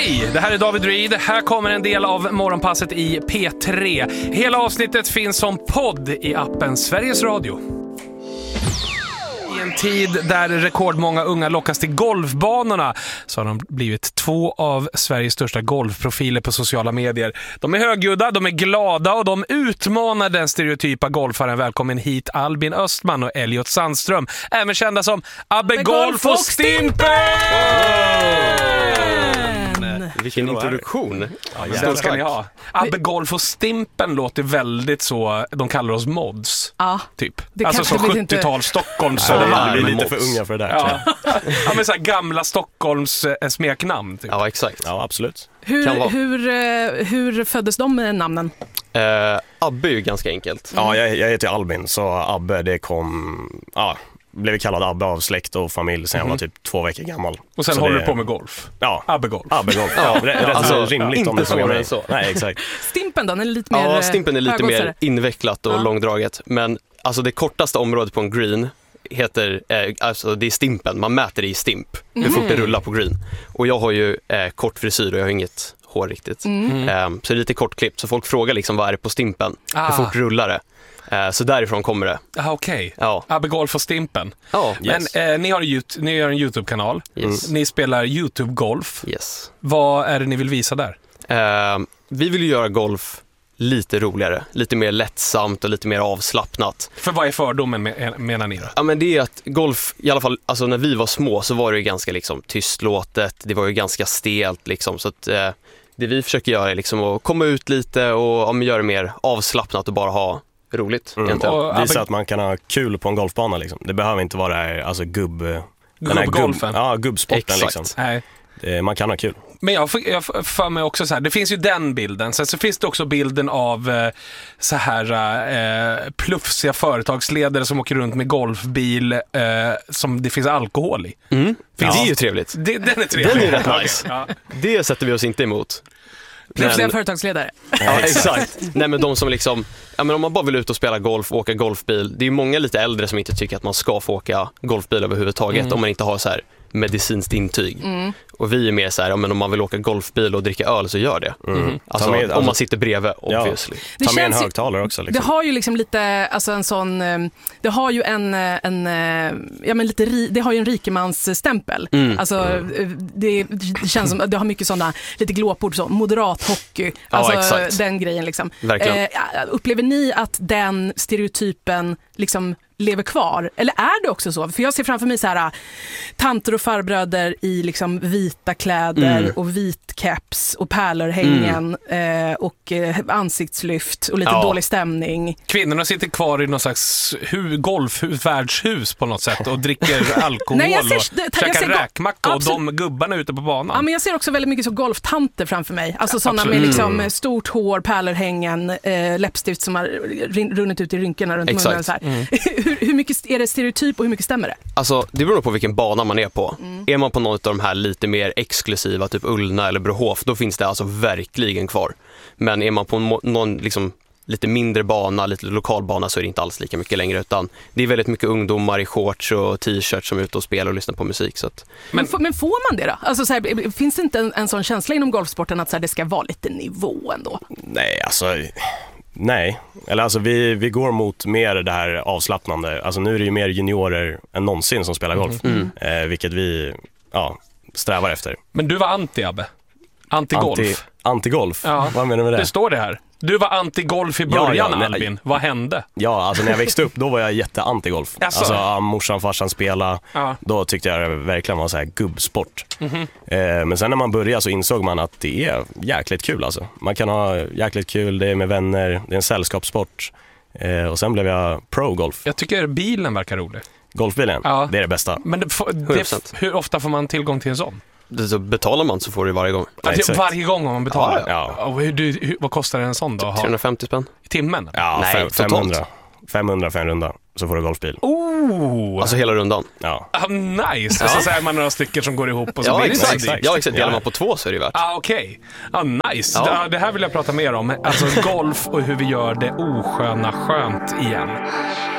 Hej, det här är David Reed. Här kommer en del av morgonpasset i P3. Hela avsnittet finns som podd i appen Sveriges Radio. I en tid där rekordmånga unga lockas till golfbanorna så har de blivit 2 av Sveriges största golfprofiler på sociala medier. De är högljudda, de är glada och de utmanar den stereotypa golfaren. Välkommen hit Albin Östman och Elliot Sandström, även kända som Abbe Golf och Stimpen! Vilken introduktion. Den ska ni ha. Abbe Golf och Stimpen låter väldigt så. De kallar oss mods. Ja, typ. det alltså som 70-tal Stockholm. Ja, vi är lite för unga för det där. Ja, men så här gamla Stockholms smeknamn. Typ. Ja, exakt. Ja, absolut. Hur föddes de med namnen? Abbe är ju ganska enkelt. Ja, jag heter Albin, så Abbe, det kom... Ja, blev kallad Abbe av släkt och familj sen jag var typ 2 veckor gammal. Och sen så håller det... du på med golf? Ja. Abbe Golf. Abbe Golf. Ja, rätt rimligt om det frågar mig. Så. Nej, exakt. Stimpen då? Den är lite mer Stimpen är lite mer invecklat och långdraget. Men alltså det kortaste området på en green heter, alltså det är stimpen. Man mäter det i stimp. Hur fort det rullar på green. Och jag har ju kort frisyr och jag har inget hår riktigt. Så det är lite kortklippt. Så folk frågar liksom vad är det på stimpen? Hur fort rullar det? Så därifrån kommer det. Okej. Ja. Abbe Golf och Stimpen. Yes. Men ni har en YouTube-kanal. Yes. Ni spelar YouTube-golf. Yes. Vad är det ni vill visa där? Vi vill ju göra golf lite roligare, lite mer lättsamt och lite mer avslappnat. För vad är fördomen menar ni då? Ja, men det är att golf, i alla fall alltså när vi var små så var det ju ganska liksom tystlåtet, det var ju ganska stelt liksom, så att det vi försöker göra är liksom att komma ut lite och göra det mer avslappnat och bara ha roligt. Visa att man kan ha kul på en golfbana liksom. Det behöver inte vara det här, alltså gubbgolfen. Gubbsporten liksom. Nej. Man kan ha kul. Men jag för mig också så här, det finns ju den bilden. Sen så finns det också bilden av så här plufsiga företagsledare som åker runt med golfbil som det finns alkohol i. Det är ju trevligt. Den är trevlig. Den är rätt nice. Ja. Det sätter vi oss inte emot. Plötsliga företagsledare. Ja, exakt. Nej, men de som liksom, ja, men om man bara vill ut och spela golf och åka golfbil, det är ju många lite äldre som inte tycker att man ska få åka golfbil överhuvudtaget om man inte har så här medicinskt intyg. Och vi är mer så här, ja, men om man vill åka golfbil och dricka öl så gör det. Alltså, om man sitter bredvid, obviously. Ja. Ta med en högtalare också. Liksom. Det har ju liksom lite, alltså en sån, det har ju det har ju en rikemansstämpel. Alltså det känns som, det har mycket sådana lite glåpord som moderat hockey, alltså den grejen liksom. Upplever ni att den stereotypen liksom lever kvar? Eller är det också så? För jag ser framför mig så här tanter och farbröder i liksom vita kläder och vit keps och pärlörhängen och ansiktslyft och lite dålig stämning. Kvinnorna sitter kvar i någon slags golfvärdshus på något sätt och dricker alkohol. Nej, och käkar räkmacka och de gubbarna ute på banan. Ja, men jag ser också väldigt mycket så golftanter framför mig. Alltså sådana med liksom stort hår, pärlörhängen, läppstift som har runnit ut i rynkorna runt munnen. Så här. Hur mycket är det stereotyp och hur mycket stämmer det? Alltså, det beror på vilken bana man är på. Är man på något av de här lite mer exklusiva, typ Ullna eller Brohof, då finns det alltså verkligen kvar. Men är man på någon liksom lite mindre bana, lite lokal bana, så är det inte alls lika mycket längre, utan det är väldigt mycket ungdomar i shorts och t-shirts som är ute och spelar och lyssnar på musik. Så att... men får man det då? Alltså, så här, finns det inte en sån känsla inom golfsporten att så här, det ska vara lite nivå ändå? Nej, alltså... Nej, eller alltså vi går mot mer det här avslappnande. Alltså nu är det ju mer juniorer än någonsin som spelar golf. Vilket vi strävar efter. Men du var anti-Abbe? Anti-golf? Anti-golf? Ja. Vad menar du med det? Det står det här. Du var anti-golf i början, Albin. Vad hände? Ja, alltså när jag växte upp, då var jag jätte-anti-golf. Alltså morsan, farsan spela. Då tyckte jag det verkligen var så här gubbsport. Men sen när man började så insåg man att det är jäkligt kul alltså. Man kan ha jäkligt kul, det är med vänner, det är en sällskapssport. Och sen blev jag pro-golf. Jag tycker bilen verkar rolig. Golfbilen, det är det bästa. Men hur ofta får man tillgång till en sån? Så betalar man så får du varje gång. Varje gång om man betalar? Ja. Och vad kostar en sån då? 350 spänn. I timmen? Ja, nej, 500 för en runda. Så får du golfball. Alltså hela rundan. Ja. Nice. Och så säger man några stycken som går ihop och så blir det exakt. Ja, exakt. Delar man på 2 så är det värt. Okej. Nice. Det här vill jag prata mer om. Alltså golf och hur vi gör det osköna skönt igen.